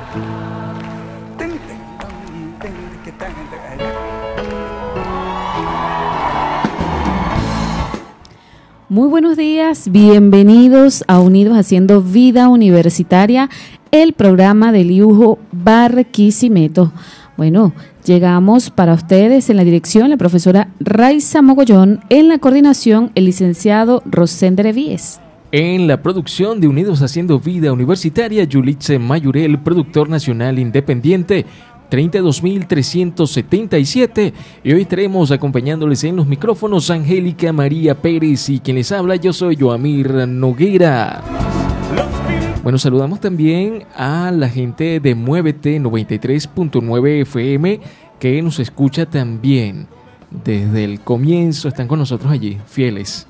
Muy buenos días, bienvenidos a Unidos Haciendo Vida Universitaria, el programa del IUJO Barquisimeto. Bueno, llegamos para ustedes en la dirección la profesora Raiza Mogollón, en la coordinación el licenciado Rosender Víez. En la producción de Unidos Haciendo Vida Universitaria, Yulitze Mayurel, productor nacional independiente, 32.377, y hoy estaremos acompañándoles en los micrófonos Angélica María Pérez y quien les habla, yo soy Joamir Noguera. Bueno, saludamos también a la gente de Muévete 93.9 FM que nos escucha también desde el comienzo, están con nosotros allí, fieles.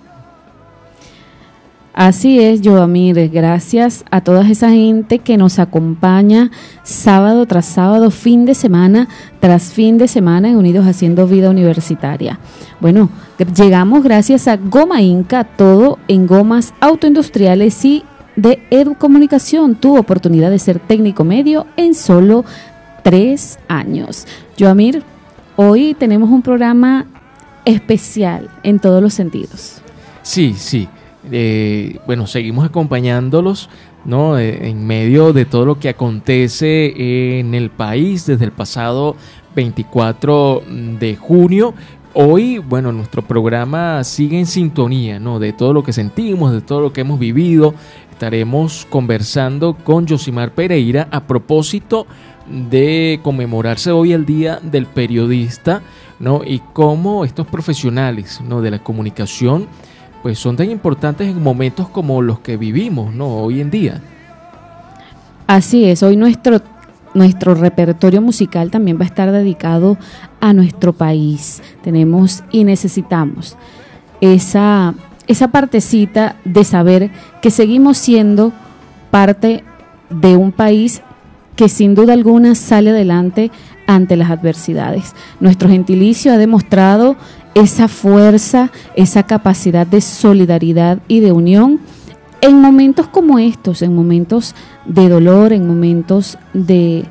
Así es, Joamir, gracias a toda esa gente que nos acompaña sábado tras sábado, fin de semana tras fin de semana en Unidos Haciendo Vida Universitaria. Bueno, llegamos gracias a Goma Inca, todo en gomas autoindustriales y de Educomunicación. Tu oportunidad de ser técnico medio en solo 3 años. Joamir, hoy tenemos un programa especial en todos los sentidos. Sí. Bueno, seguimos acompañándolos, ¿no? En medio de todo lo que acontece en el país desde el pasado 24 de junio. Hoy, bueno, nuestro programa sigue en sintonía, ¿no? De todo lo que sentimos, de todo lo que hemos vivido. Estaremos conversando con Yosimar Pereira a propósito de conmemorarse hoy el Día del Periodista, ¿no? Y cómo estos profesionales, ¿no? De la comunicación pues son tan importantes en momentos como los que vivimos, ¿no? Hoy en día. Así es, hoy nuestro repertorio musical también va a estar dedicado a nuestro país. Tenemos y necesitamos esa partecita de saber que seguimos siendo parte de un país que sin duda alguna sale adelante ante las adversidades. Nuestro gentilicio ha demostrado esa fuerza, esa capacidad de solidaridad y de unión en momentos como estos, en momentos de dolor, en momentos de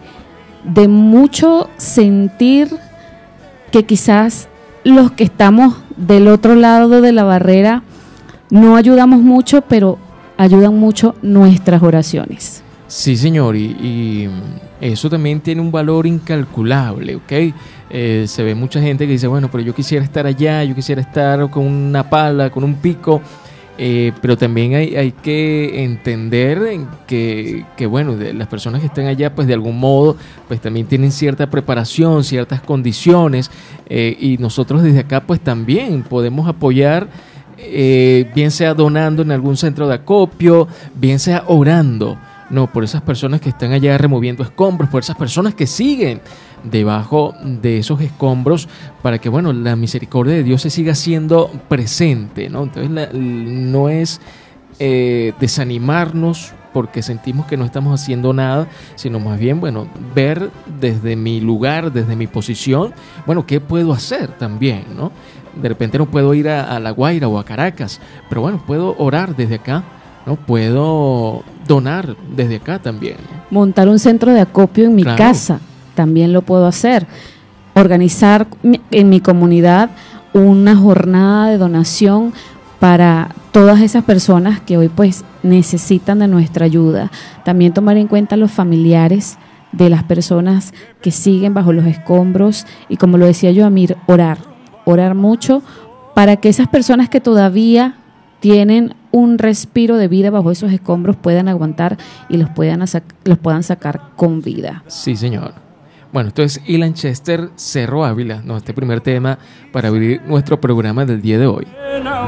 mucho sentir que quizás los que estamos del otro lado de la barrera no ayudamos mucho, pero ayudan mucho nuestras oraciones. Sí, señor, y eso también tiene un valor incalculable, ¿ok? Se ve mucha gente que dice, bueno, pero yo quisiera estar allá, yo quisiera estar con una pala, con un pico, pero también hay que entender que bueno, las personas que están allá, pues de algún modo, pues también tienen cierta preparación, ciertas condiciones, y nosotros desde acá, pues también podemos apoyar, bien sea donando en algún centro de acopio, bien sea orando, no, por esas personas que están allá removiendo escombros, por esas personas que siguen debajo de esos escombros, para que, bueno, la misericordia de Dios se siga siendo presente, ¿no? Entonces, no es desanimarnos porque sentimos que no estamos haciendo nada, sino más bien, bueno, ver desde mi lugar, desde mi posición, bueno, ¿qué puedo hacer también, no? De repente no puedo ir a La Guaira o a Caracas, pero bueno, puedo orar desde acá, ¿no? Puedo donar desde acá también. Montar un centro de acopio en mi casa, también lo puedo hacer. Organizar en mi comunidad una jornada de donación para todas esas personas que hoy pues necesitan de nuestra ayuda. También tomar en cuenta los familiares de las personas que siguen bajo los escombros y, como lo decía yo, Amir, orar mucho para que esas personas que todavía tienen un respiro de vida bajo esos escombros puedan aguantar y los puedan sacar con vida. Sí, señor. Bueno, esto es Ilan Chester, Cerro Ávila, este primer tema para abrir nuestro programa del día de hoy.